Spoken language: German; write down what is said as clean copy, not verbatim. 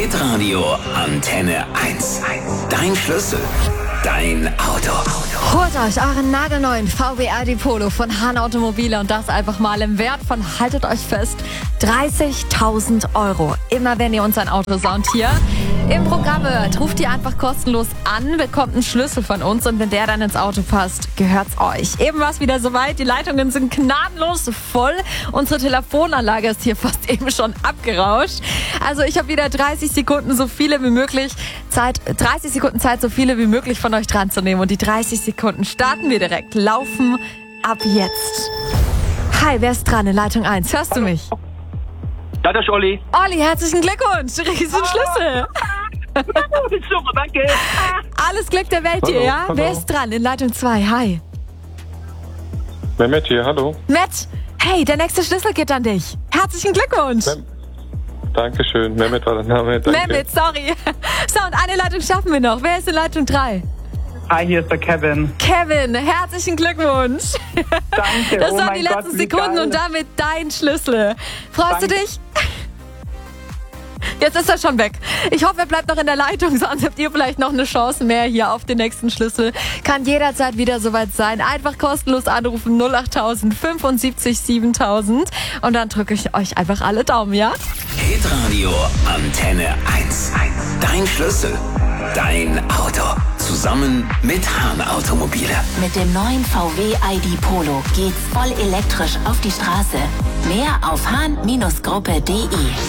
Hitradio Antenne 1. Dein Schlüssel, dein Auto. Holt euch euren nagelneuen VW ID Polo von Hahn Automobile und das einfach mal im Wert von, haltet euch fest, 30.000 €. Immer wenn ihr uns ein Auto saunt hier im Programm hört, ruft ihr einfach kostenlos an, bekommt einen Schlüssel von uns und wenn der dann ins Auto passt, gehört's euch. Eben war es wieder soweit, die Leitungen sind gnadenlos voll. Unsere Telefonanlage ist hier fast eben schon abgerauscht. Also ich habe wieder 30 Sekunden so viele wie möglich Zeit, so viele wie möglich von euch dran zu nehmen. Und die 30 Sekunden starten wir direkt. Laufen ab jetzt. Hi, wer ist dran in Leitung 1? Hörst du mich? Ja, das ist Olli. Olli, herzlichen Glückwunsch. Riesen Schlüssel. Super, danke. Alles Glück der Welt dir, ja? Hallo. Wer ist dran in Leitung 2? Hi. Mehmet hier, hallo. Matt, hey, der nächste Schlüssel geht an dich. Herzlichen Glückwunsch. Dankeschön. Mehmet war der Name. Danke. Mehmet, sorry. So, und eine Leitung schaffen wir noch. Wer ist in Leitung 3? Hi, hier ist der Kevin. Kevin, herzlichen Glückwunsch. Danke. Das oh waren mein die Gott, letzten wie Sekunden geil. und damit dein Schlüssel. Freust du Danke. dich? Jetzt ist er schon weg. Ich hoffe, er bleibt noch in der Leitung, sonst habt ihr vielleicht noch eine Chance mehr hier auf den nächsten Schlüssel. Kann jederzeit wieder soweit sein. Einfach kostenlos anrufen 08000 75 7000 und dann drücke ich euch einfach alle Daumen, ja? Hitradio Antenne 1. Dein Schlüssel, dein Auto. Zusammen mit Hahn Automobile. Mit dem neuen VW ID Polo geht's voll elektrisch auf die Straße. Mehr auf hahn-gruppe.de.